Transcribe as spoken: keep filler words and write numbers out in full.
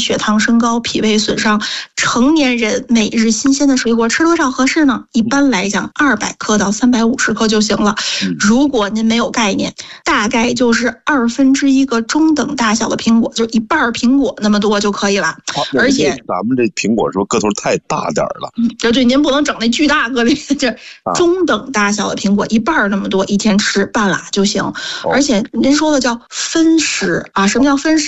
血糖升高、脾胃损伤。成年人每日新鲜的水果吃多少合适呢？一般来讲，二百克到三百五十克就行了。如果您没有概念，大概就是二分之一个中等大小的苹果，就一半苹果那么多就可以了。而且咱们这苹果说个头太大点了， 对对，您不能整那巨大个的，这中等大小的苹果一半那么多，一天吃半拉就行。而且您说的叫分食啊，什么叫分食？